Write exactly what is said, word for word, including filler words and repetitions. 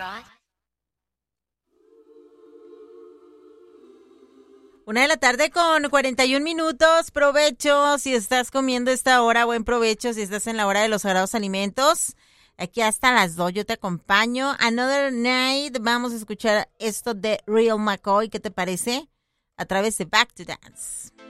Una de la tarde con cuarenta y un minutos. Provecho si estás comiendo esta hora. Buen provecho si estás en la hora de los sagrados alimentos. Aquí hasta las dos yo te acompaño. Another Night. Vamos a escuchar esto de Real McCoy. ¿Qué te parece? A través de Back to Dance.